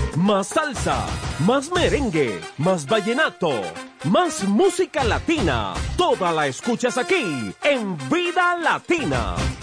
Más salsa, más merengue, más vallenato, más música latina. Toda la escuchas aquí en Vida Latina.